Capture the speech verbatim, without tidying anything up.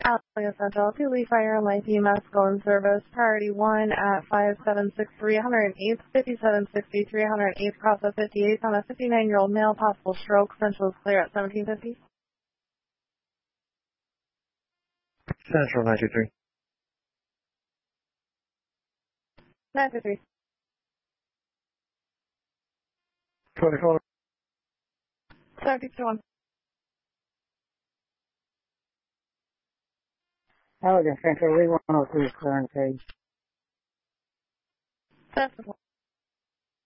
California Central to Lee Fire and Life E M S go in service. Priority one at five seven six three one oh eight, fifty-seven sixty-three one oh eight, cross of fifty-eight on a fifty-nine-year-old male, possible stroke. Central is clear at seventeen fifty. Central nine two three. nine two three. twenty-four. thirty-two one. Elegant Central, Lee one oh three is clear and paid. Festival.